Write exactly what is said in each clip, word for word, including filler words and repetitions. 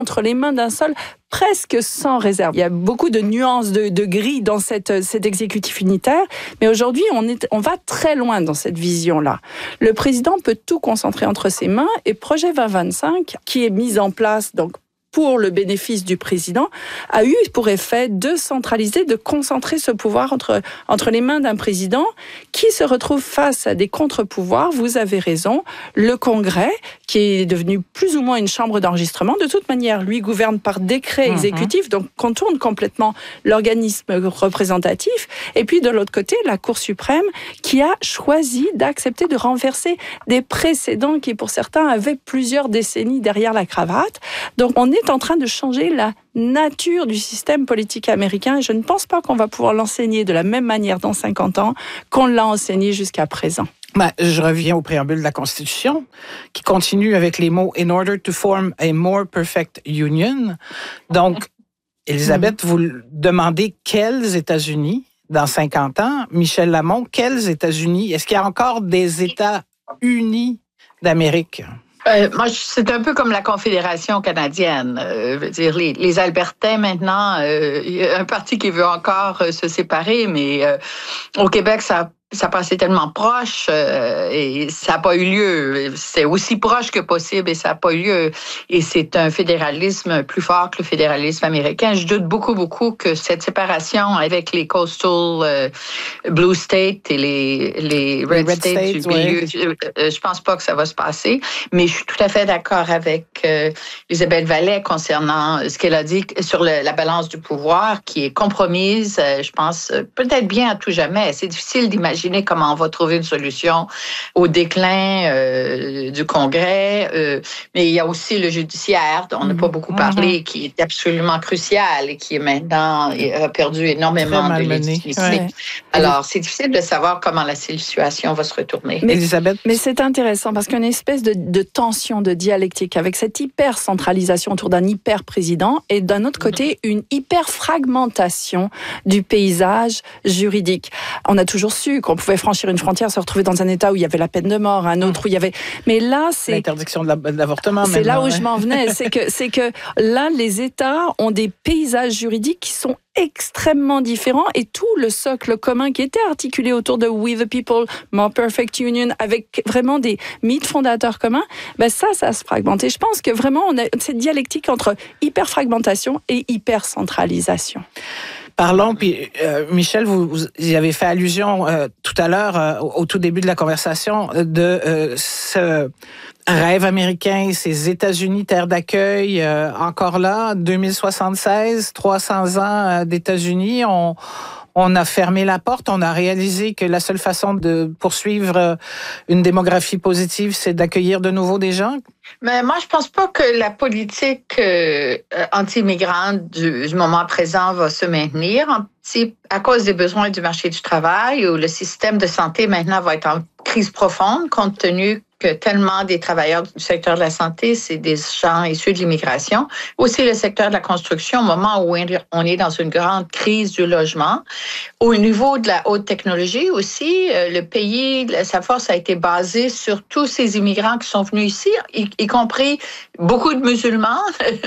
entre les mains d'un seul, presque sans réserve. Il y a beaucoup de nuances de, de gris dans cette, cet exécutif unitaire, mais aujourd'hui, on, est, on va très loin dans cette vision-là. Le président peut tout concentrer entre ses mains et Projet vingt vingt-cinq, qui est mis en place donc pour le bénéfice du président, a eu pour effet de centraliser, de concentrer ce pouvoir entre, entre les mains d'un président qui se retrouve face à des contre-pouvoirs. Vous avez raison, le Congrès, qui est devenu plus ou moins une chambre d'enregistrement, de toute manière, lui gouverne par décret exécutif, donc contourne complètement l'organisme représentatif. Et puis de l'autre côté, la Cour suprême, qui a choisi d'accepter de renverser des précédents qui, pour certains, avaient plusieurs décennies derrière la cravate. Donc on est en train de changer la nature du système politique américain et je ne pense pas qu'on va pouvoir l'enseigner de la même manière dans cinquante ans qu'on l'a enseigné jusqu'à présent. Ben, je reviens au préambule de la Constitution, qui continue avec les mots « in order to form a more perfect union ». Donc, Elisabeth, vous demandez quels États-Unis dans cinquante ans? Michel Lamont, quels États-Unis? Est-ce qu'il y a encore des États unis d'Amérique? Euh, moi, c'est un peu comme la Confédération canadienne. Euh, je veux dire, les, les Albertains, maintenant, euh, il y a un parti qui veut encore euh, se séparer, mais euh, au Québec, ça ça passait tellement proche euh, et ça n'a pas eu lieu. C'est aussi proche que possible et ça n'a pas eu lieu. Et c'est un fédéralisme plus fort que le fédéralisme américain. Je doute beaucoup, beaucoup que cette séparation avec les coastal euh, blue states et les, les red, les red states, states du milieu, ouais. je, je pense pas que ça va se passer. Mais je suis tout à fait d'accord avec euh, Isabelle Vallet concernant ce qu'elle a dit sur le, la balance du pouvoir qui est compromise. Euh, je pense peut-être bien à tout jamais. C'est difficile d'imaginer comment on va trouver une solution au déclin euh, du Congrès. Euh, mais il y a aussi le judiciaire, dont on n'a pas beaucoup parlé, mm-hmm. qui est absolument crucial et qui est maintenant a perdu énormément de légitimité. Ouais. Alors, c'est difficile de savoir comment la situation va se retourner. Mais, Elisabeth? Mais c'est intéressant parce qu'il y a une espèce de, de tension, de dialectique avec cette hyper-centralisation autour d'un hyper-président et d'un autre côté, une hyper-fragmentation du paysage juridique. On a toujours su qu'on pouvait franchir une frontière, se retrouver dans un État où il y avait la peine de mort, un autre où il y avait... Mais là, c'est... L'interdiction de l'avortement. C'est là où ouais. je m'en venais. C'est que, c'est que là, les États ont des paysages juridiques qui sont extrêmement différents et tout le socle commun qui était articulé autour de We the People, More Perfect Union, avec vraiment des mythes fondateurs communs, ben ça, ça se fragmente. Et je pense que vraiment, on a cette dialectique entre hyper-fragmentation et hyper-centralisation. Parlons, puis euh, Michel, vous, vous y avez fait allusion euh, tout à l'heure, euh, au, au tout début de la conversation, de euh, ce rêve américain, ces États-Unis, terre d'accueil, euh, encore là, deux mille soixante-seize, trois cents ans d'États-Unis, on... On a fermé la porte, on a réalisé que la seule façon de poursuivre une démographie positive, c'est d'accueillir de nouveau des gens. Mais moi, je pense pas que la politique euh, anti-immigrante du, du moment présent va se maintenir. C'est à cause des besoins du marché du travail où le système de santé maintenant va être en crise profonde compte tenu que tellement des travailleurs du secteur de la santé, c'est des gens issus de l'immigration. Aussi le secteur de la construction, au moment où on est dans une grande crise du logement. Au niveau de la haute technologie aussi, le pays, sa force a été basée sur tous ces immigrants qui sont venus ici, y, y compris beaucoup de musulmans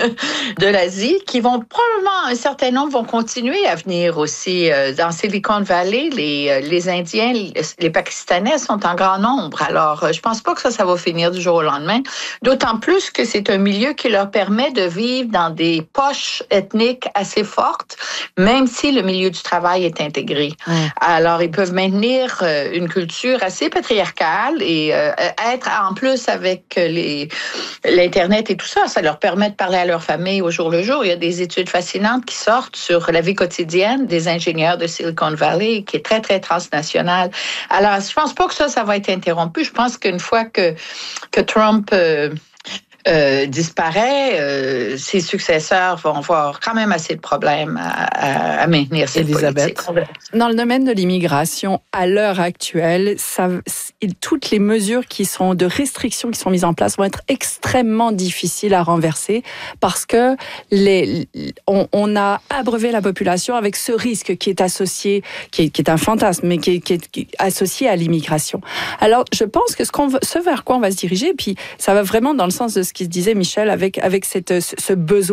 de l'Asie, qui vont probablement, un certain nombre vont continuer à venir aussi. Dans Silicon Valley, les, les Indiens, les Pakistanais sont en grand nombre. Alors, je pense pas que ça, ça va finir du jour au lendemain. D'autant plus que c'est un milieu qui leur permet de vivre dans des poches ethniques assez fortes, même si le milieu du travail est intégré. Mmh. Alors, ils peuvent maintenir une culture assez patriarcale et euh, être en plus avec les, l'Internet et tout ça, ça leur permet de parler à leur famille au jour le jour. Il y a des études fascinantes qui sortent sur la vie quotidienne des ingénieurs de Silicon Valley, qui est très, très transnationale. Alors, je pense pas que ça, ça va être interrompu. Je pense qu'une fois que, que Trump euh, euh, disparaît, euh, ses successeurs vont avoir quand même assez de problèmes à, à, à maintenir cette Elisabeth. politique. Dans le domaine de l'immigration, à l'heure actuelle, ça, toutes les mesures qui sont de restrictions qui sont mises en place vont être extrêmement difficiles à renverser parce que les, on, on a abreuvé la population avec ce risque qui est associé, qui est, qui est un fantasme, mais qui est, qui est, qui est associé à l'immigration. Alors, je pense que ce, qu'on, ce vers quoi on va se diriger, puis ça va vraiment dans le sens de ce ce qu'il disait Michel avec avec cette ce besoin